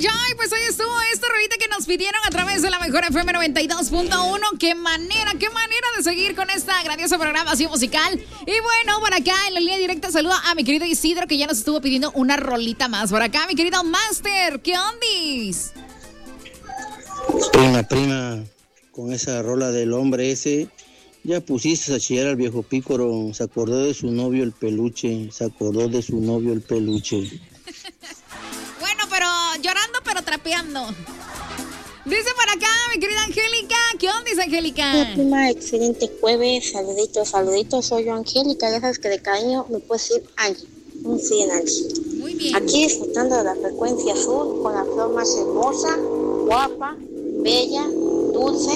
ay, pues ahí estuvo esta rolita que nos pidieron a través de la mejor FM 92.1. Qué manera de seguir con esta grandiosa programación musical. Y bueno, por acá en la línea directa saludo a mi querido Isidro, que ya nos estuvo pidiendo una rolita más. Por acá, mi querido Master, ¿qué ondis? Prima, con esa rola del hombre ese, ya pusiste a chillar al viejo pícoro. Se acordó de su novio el peluche. Bueno, pero llorando, pero trapeando. Dice por acá, mi querida Angélica. ¿Qué onda, dice Angélica? Hola, prima, excelente jueves. Saluditos. Soy yo, Angélica. Ya sabes que de cariño me puedes decir Angie. Un sí en Angie. Muy bien. Aquí disfrutando de la frecuencia azul con la flor más hermosa, guapa, bella, dulce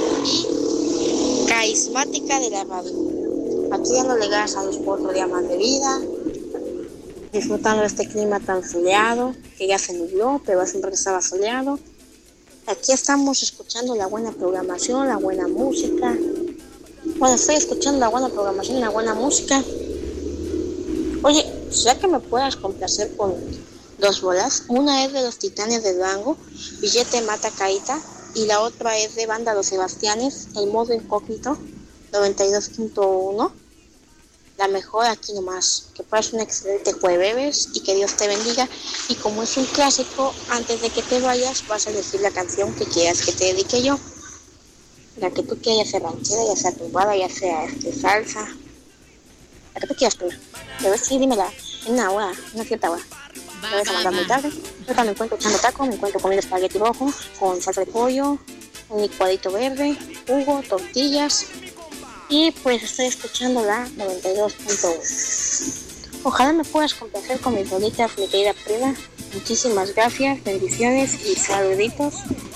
y carismática de la radio. Aquí dándole gracias a Dios por otro día más de vida, disfrutando de este clima tan soleado, que ya se nubló, pero siempre estaba soleado. Aquí estamos escuchando la buena programación, la buena música. Bueno, estoy escuchando la buena programación y la buena música. Oye, ¿será que me puedas complacer con dos bolas? Una es de los Titanes de Durango, Billete Mata Caíta, y la otra es de Banda Los Sebastianes, El Modo Incógnito, 92.1. La mejor aquí nomás. Que pases un excelente jueves y que Dios te bendiga. Y como es un clásico, antes de que te vayas vas a elegir la canción que quieras que te dedique yo. La que tú quieras, ya sea ranchera, ya sea tumbada, ya sea salsa. La que tú quieras, prima. Pero sí, dímela en una cierta hora. Me vas a mandar muy tarde. Yo también me encuentro echando taco, me encuentro comiendo espagueti rojo con salsa de pollo, un licuadito verde, jugo, tortillas. Y pues estoy escuchando la 92.1. Ojalá me puedas complacer con mis bolitas, mi querida prima. Muchísimas gracias, bendiciones y saluditos.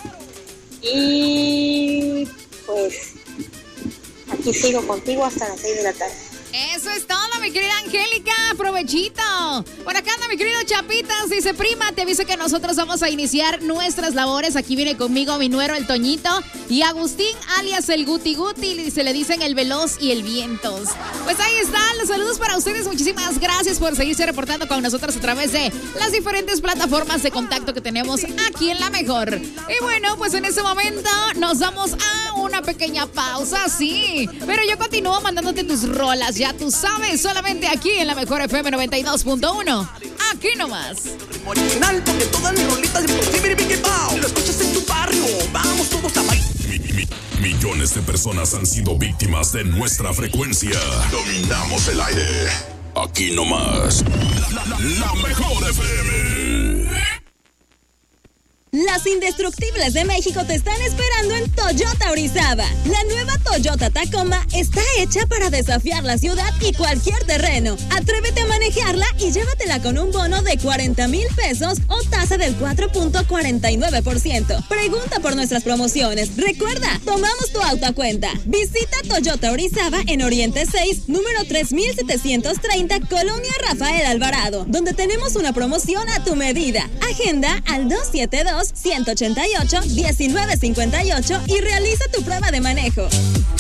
Y pues aquí sigo contigo hasta las 6 de la tarde. Eso es todo, mi querida Angélica. Provechito. Por acá anda mi querido Chapitas. Dice, prima, te aviso que nosotros vamos a iniciar nuestras labores. Aquí viene conmigo mi nuero, el Toñito. Y Agustín, alias el Guti Guti. Se le dicen el Veloz y el Vientos. Pues ahí están los saludos para ustedes. Muchísimas gracias por seguirse reportando con nosotros a través de las diferentes plataformas de contacto que tenemos aquí en La Mejor. Y bueno, pues en este momento nos vamos a una pequeña pausa, sí. Pero yo continúo mandándote tus rolas. Ya tú sabes, solamente aquí en La Mejor FM 92.1. Aquí nomás. Original, porque todas mis rolitas de lo escuchas en tu barrio. Vamos todos a bailar. Millones de personas han sido víctimas de nuestra frecuencia. Dominamos el aire. Aquí nomás. La Mejor FM. Las indestructibles de México te están esperando en Toyota Orizaba. La nueva Toyota Tacoma está hecha para desafiar la ciudad y cualquier terreno. Atrévete a manejarla y llévatela con un bono de 40,000 pesos o tasa del 4.49%. Pregunta por nuestras promociones. Recuerda, tomamos tu auto a cuenta. Visita Toyota Orizaba en Oriente 6, número 3730, Colonia Rafael Alvarado, donde tenemos una promoción a tu medida. Agenda al 272-188-1958 y realiza tu prueba de manejo.